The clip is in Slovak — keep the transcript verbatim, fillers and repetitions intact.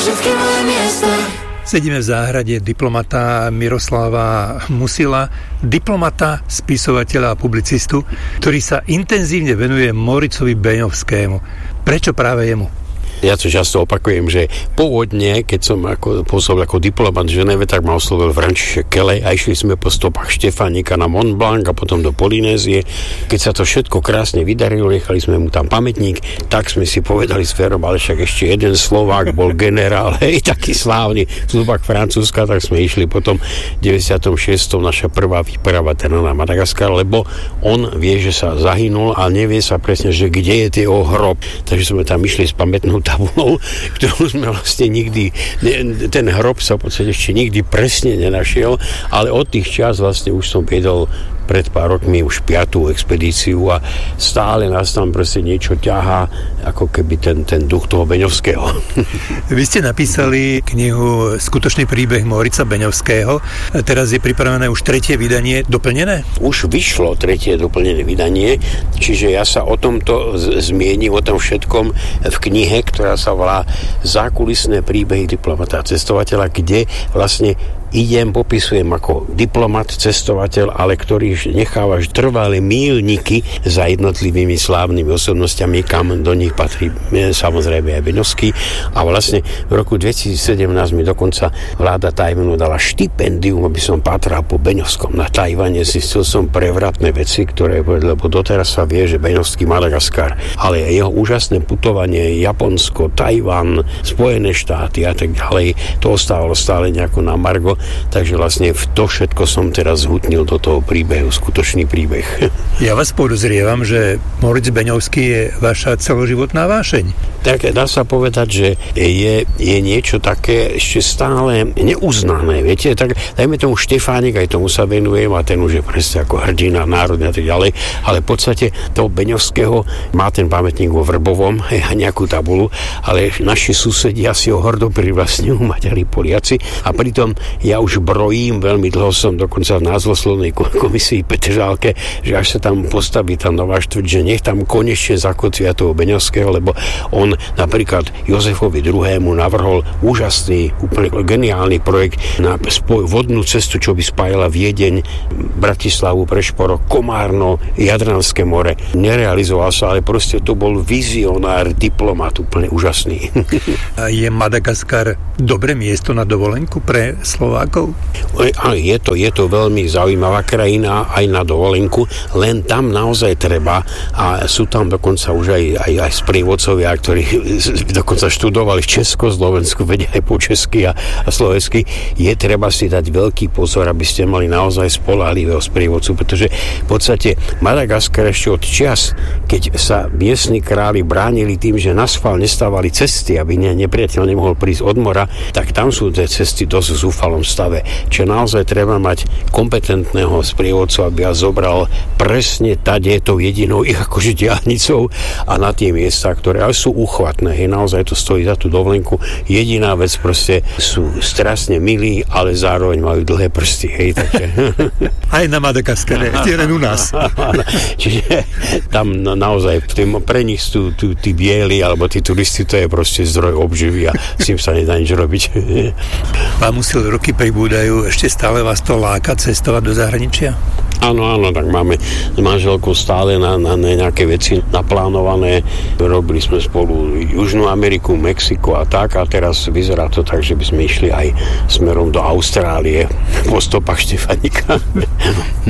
všetky moje miesta. Sedíme v záhrade diplomata Miroslava Musila, diplomata, spisovateľa a publicistu, ktorý sa intenzívne venuje Moricovi Beňovskému. Prečo práve jemu? Ja to často opakujem, že pôvodne, keď som ako, pôsobil ako diplomat v Ženeve, tak ma oslovil František Kelej a išli sme po stopách Štefánika na Mont Blanc a potom do Polynézie. Keď sa to všetko krásne vydarilo, nechali sme mu tam pamätník, tak sme si povedali s Ferom, ale však ešte jeden Slovák bol generál, hej, taký slávny v slubách Francúzska, tak sme išli potom v deväťdesiatom šiestom naša prvá výprava teda na Madagaskar, lebo on vie, že sa zahynul a nevie sa presne, že kde je jeho hrob. Takže sme tam išli s pamätnou tabulou, ktorú sme vlastne nikdy, ten hrob sa v podstate ešte nikdy presne nenašiel, ale od tých čas vlastne už som viedol pred pár rokmi už piatú expedíciu a stále nás tam proste niečo ťahá, ako keby ten, ten duch toho Beňovského. Vy ste napísali knihu Skutočný príbeh Morica Beňovského. Teraz je pripravené už tretie vydanie, doplnené? Už vyšlo tretie doplnené vydanie, čiže ja sa o tomto zmiením, o tom všetkom v knihe, ktorá sa volá Zákulisné príbehy diplomata a cestovateľa, kde vlastne idem, popisujem ako diplomat, cestovateľ, ale ktorý necháva trvalé míľniky za jednotlivými slávnymi osobnostiami, kam do nich patrí samozrejme aj Beňovský. A vlastne v roku dvetisícsedemnásť mi dokonca vláda Tajvanu dala štipendium, aby som pátral po Beňovskom na Tajvane. Zistil som prevratné veci, ktoré, lebo doteraz sa vie, že Beňovský Madagaskar, ale jeho úžasné putovanie Japonsko, Tajvan, Spojené štáty a tak ďalej, to ostávalo stále nejako na margo. Takže vlastne v to všetko som teraz zhutnil do toho príbehu, skutočný príbeh. Ja vás podozrievam, že Moritz Beňovský je vaša celoživotná vášeň. Tak dá sa povedať, že je, je niečo také ešte stále neuznané. Viete, tak dajme tomu Štefánik, aj tomu sa venujem a ten už je presne ako hrdina národný a tak ďalej, ale v podstate toho Beňovského má ten pamätník vo Vrbovom a nejakú tabulu, ale naši susedia si ho hordo privlastňujú, Maďari, Poliaci, a pritom ja už brojím, veľmi dlho som dokonca v názvoslovnej komisii Petržálke, že až sa tam postaví tá nová štvrť, že nech tam konečne zakotvia toho Beňovského, lebo on napríklad Jozefovi druhému navrhol úžasný, úplne geniálny projekt na spoj, vodnú cestu, čo by spájala Viedeň, Bratislavu, Prešporok, Komárno, Jadranské more. Nerealizoval sa, ale proste to bol vizionár, diplomat, úplne úžasný. A je Madagaskar dobré miesto na dovolenku pre Slovákov? Je to, je to veľmi zaujímavá krajina aj na dovolenku, len tam naozaj treba, a sú tam dokonca už aj, aj, aj sprievodcovia, ktorí dokonca študovali v Československu, vedia aj po česky a, a slovensky, je treba si dať veľký pozor, aby ste mali naozaj spoľahlivého sprievodcu, pretože v podstate Madagaskar ešte od čias, keď sa miestni králi bránili tým, že na schvál nestávali cesty, aby ne, nepriateľ nemohol prísť od mora, tak tam sú tie cesty dosť v zúfalom stave. Čiže naozaj treba mať kompetentného sprievodcu, aby vás zobral presne tade tou jedinou ich akože diaľnicou a na tie miesta, ktoré ale sú uchvatné. Hej, naozaj to stojí za tú dovolenku. Jediná vec, proste sú strašne milí, ale zároveň majú dlhé prsty. Hej, takže... Aj na Madagaskare, len u nás. Čiže tam naozaj pre nich sú tí bieli alebo tí turisti, to je proste zdroj obživy a s tým sa nedá nič robiť. Pán Musil, roky pribúdajú, ešte stále vás to láka cestovať do zahraničia? Áno, áno, tak máme s manželkou stále na, na nejaké veci naplánované. Robili sme spolu Južnú Ameriku, Mexiko a tak, a teraz vyzerá to tak, že by sme išli aj smerom do Austrálie po stopách Štefánika.